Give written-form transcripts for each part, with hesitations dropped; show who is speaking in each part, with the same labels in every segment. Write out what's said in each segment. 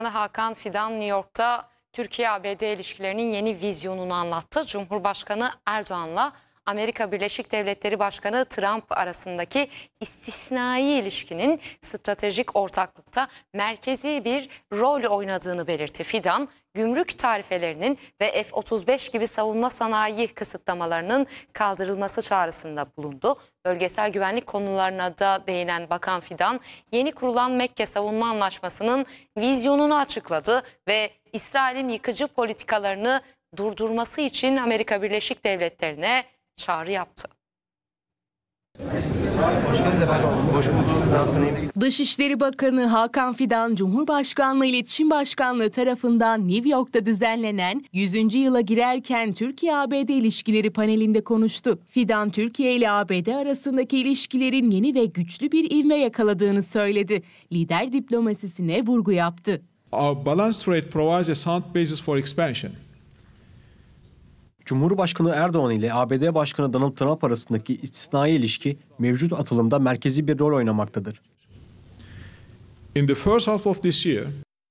Speaker 1: Hakan Fidan New York'ta Türkiye-ABD ilişkilerinin yeni vizyonunu anlattı. Cumhurbaşkanı Erdoğan'la Amerika Birleşik Devletleri Başkanı Trump arasındaki istisnai ilişkinin stratejik ortaklıkta merkezi bir rol oynadığını belirtti. Fidan, gümrük tarifelerinin ve F-35 gibi savunma sanayi kısıtlamalarının kaldırılması çağrısında bulundu. Bölgesel güvenlik konularına da değinen Bakan Fidan, yeni kurulan Mekke Savunma Anlaşması'nın vizyonunu açıkladı ve İsrail'in yıkıcı politikalarını durdurması için Amerika Birleşik Devletleri'ne çağrı yaptı.
Speaker 2: Dışişleri Bakanı Hakan Fidan, Cumhurbaşkanlığı İletişim Başkanlığı tarafından New York'ta düzenlenen 100. yıla girerken Türkiye-ABD ilişkileri panelinde konuştu. Fidan, Türkiye ile ABD arasındaki ilişkilerin yeni ve güçlü bir ivme yakaladığını söyledi. Lider diplomasisine vurgu yaptı.
Speaker 3: Our balanced trade provides a sound basis for expansion.
Speaker 4: Cumhurbaşkanı Erdoğan ile ABD Başkanı Donald Trump arasındaki istisnai ilişki mevcut atılımda merkezi bir rol oynamaktadır.
Speaker 3: In the first half of this year,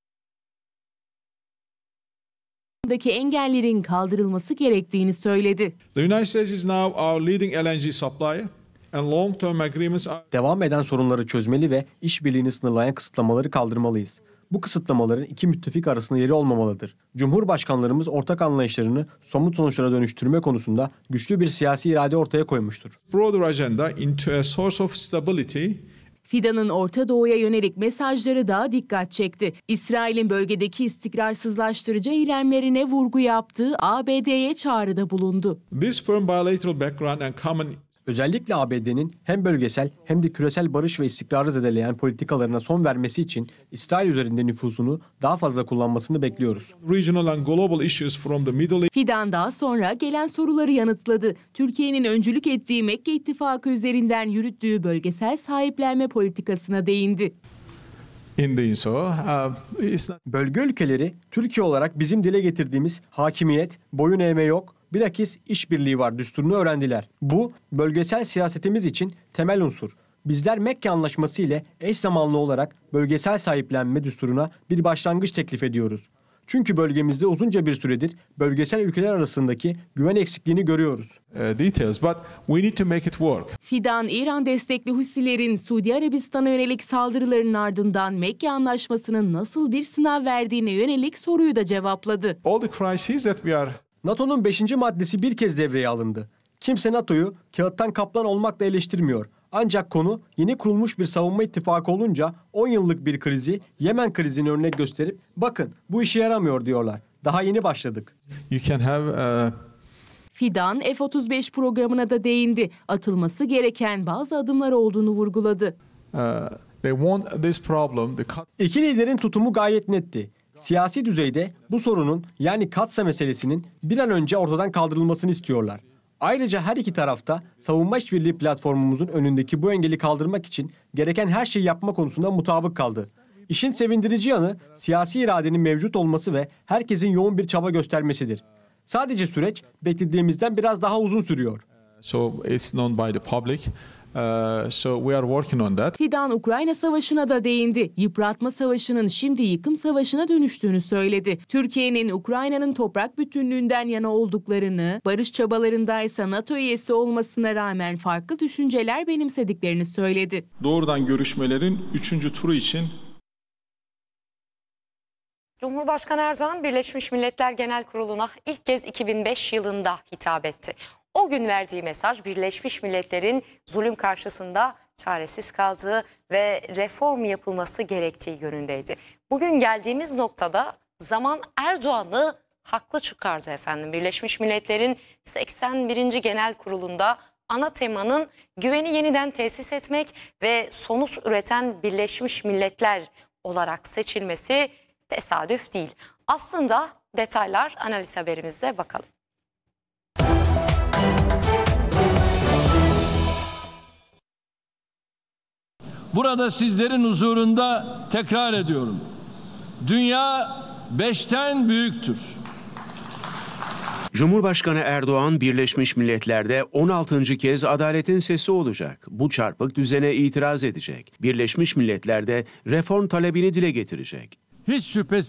Speaker 2: engellerin kaldırılması gerektiğini söyledi.
Speaker 3: the United States is now our leading LNG supplier and long-term agreements are...
Speaker 4: Devam eden sorunları çözmeli ve işbirliğini sınırlayan kısıtlamaları kaldırmalıyız. Bu kısıtlamaların iki müttefik arasında yeri olmamalıdır. Cumhurbaşkanlarımız ortak anlayışlarını somut sonuçlara dönüştürme konusunda güçlü bir siyasi irade ortaya koymuştur.
Speaker 3: broader agenda into a source of stability.
Speaker 2: Fidan'ın Orta Doğu'ya yönelik mesajları daha dikkat çekti. İsrail'in bölgedeki istikrarsızlaştırıcı eylemlerine vurgu yaptığı ABD'ye çağrıda bulundu.
Speaker 3: This firm bilateral background and common
Speaker 4: Özellikle ABD'nin hem bölgesel hem de küresel barış ve istikrarı zedeleyen politikalarına son vermesi için İsrail üzerinde nüfuzunu daha fazla kullanmasını bekliyoruz.
Speaker 3: regional and global issues from the Middle East.
Speaker 2: Fidan daha sonra gelen soruları yanıtladı. Türkiye'nin öncülük ettiği Mekke İttifakı üzerinden yürüttüğü bölgesel sahiplenme politikasına değindi.
Speaker 4: Bölge ülkeleri Türkiye olarak bizim dile getirdiğimiz hakimiyet, boyun eğme yok, bilakis işbirliği var düsturunu öğrendiler. Bu bölgesel siyasetimiz için temel unsur. Bizler Mekke Anlaşması ile eş zamanlı olarak bölgesel sahiplenme düsturuna bir başlangıç teklif ediyoruz. Çünkü bölgemizde uzunca bir süredir bölgesel ülkeler arasındaki güven eksikliğini görüyoruz.
Speaker 3: Details, but we need to make it work.
Speaker 2: Fidan, İran destekli Husilerin Suudi Arabistan'a yönelik saldırılarının ardından Mekke Anlaşması'nın nasıl bir sınav verdiğine yönelik soruyu da cevapladı.
Speaker 3: All the crises that we are
Speaker 4: NATO'nun 5. maddesi bir kez devreye alındı. Kimse NATO'yu kağıttan kaplan olmakla eleştirmiyor. Ancak konu yeni kurulmuş bir savunma ittifakı olunca 10 yıllık bir krizi Yemen krizini örnek gösterip bakın bu işe yaramıyor diyorlar. Daha yeni başladık.
Speaker 3: you can have
Speaker 2: Fidan, F-35 programına da değindi. Atılması gereken bazı adımlar olduğunu vurguladı.
Speaker 3: they want this problem
Speaker 4: İki liderin tutumu gayet netti. Siyasi düzeyde bu sorunun yani Katsa meselesinin bir an önce ortadan kaldırılmasını istiyorlar. Ayrıca her iki tarafta savunma işbirliği platformumuzun önündeki bu engeli kaldırmak için gereken her şeyi yapma konusunda mutabık kaldı. İşin sevindirici yanı siyasi iradenin mevcut olması ve herkesin yoğun bir çaba göstermesidir. Sadece süreç beklediğimizden biraz daha uzun sürüyor.
Speaker 3: so it's known by the public. So we are working on that.
Speaker 2: Fidan, Ukrayna Savaşı'na da değindi. Yıpratma savaşının şimdi yıkım savaşına dönüştüğünü söyledi. Türkiye'nin Ukrayna'nın toprak bütünlüğünden yana olduklarını, barış çabalarındaysa NATO üyesi olmasına rağmen farklı düşünceler benimsediklerini söyledi.
Speaker 3: Doğrudan görüşmelerin 3. turu için
Speaker 1: Cumhurbaşkanı Erdoğan, Birleşmiş Milletler Genel Kurulu'na ilk kez 2005 yılında hitap etti. O gün verdiği mesaj Birleşmiş Milletler'in zulüm karşısında çaresiz kaldığı ve reform yapılması gerektiği yönündeydi. Bugün geldiğimiz noktada zaman Erdoğan'ı haklı çıkardı efendim. Birleşmiş Milletler'in 81. Genel Kurulu'nda ana temanın güveni yeniden tesis etmek ve sonuç üreten Birleşmiş Milletler olarak seçilmesi tesadüf değil. Aslında detaylar analiz haberimizde bakalım.
Speaker 5: Burada sizlerin huzurunda tekrar ediyorum. Dünya 5'ten büyüktür.
Speaker 6: Cumhurbaşkanı Erdoğan Birleşmiş Milletler'de 16. kez adaletin sesi olacak. Bu çarpık düzene itiraz edecek. Birleşmiş Milletler'de reform talebini dile getirecek.
Speaker 5: hiç şüphesiz